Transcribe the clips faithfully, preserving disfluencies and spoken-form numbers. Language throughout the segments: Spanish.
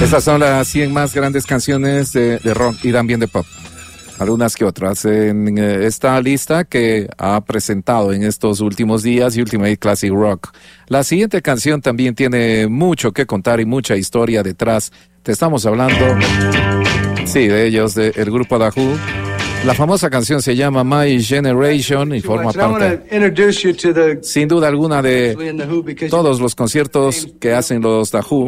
Estas son las cien más grandes canciones de, de rock y también de pop. Algunas que otras en eh, esta lista que ha presentado en estos últimos días Ultimate Classic Rock. La siguiente canción también tiene mucho que contar y mucha historia detrás. Te estamos hablando, sí, de ellos, del de grupo The Who. La famosa canción se llama My Generation y forma parte, sin duda alguna, de todos los conciertos que hacen los The Who.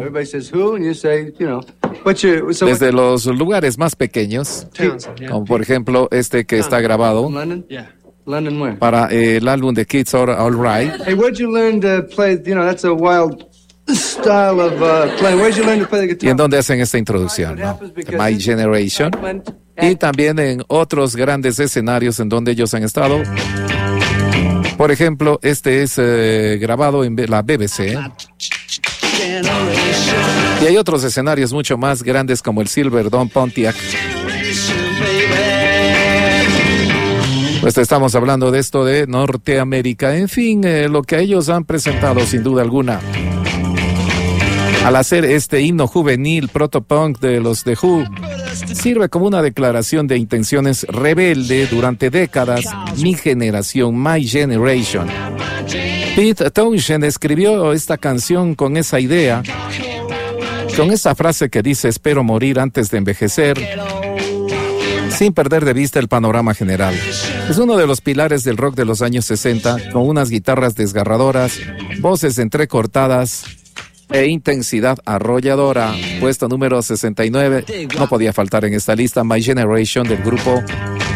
Desde los lugares más pequeños, como por ejemplo este que está grabado para eh, el álbum de Kids Are All Right. Hey, where'd you learn to play? You know, that's a wild style of uh, playing. Where'd you learn to play the guitar? Y en donde hacen esta introducción, ¿no? My Generation. Y también en otros grandes escenarios en donde ellos han estado. Por ejemplo, este es eh, grabado en la B B C. Y hay otros escenarios mucho más grandes como el Silverdome Pontiac. Pues estamos hablando de esto de Norteamérica. En fin, eh, lo que ellos han presentado sin duda alguna. Al hacer este himno juvenil protopunk de los The Who, sirve como una declaración de intenciones rebelde durante décadas. Mi generación, My Generation. Pete Townshend escribió esta canción con esa idea, con esa frase que dice: espero morir antes de envejecer, sin perder de vista el panorama general. Es uno de los pilares del rock de los años sesenta, con unas guitarras desgarradoras, voces entrecortadas e intensidad arrolladora. Puesto número sesenta y nueve, no podía faltar en esta lista, My Generation del grupo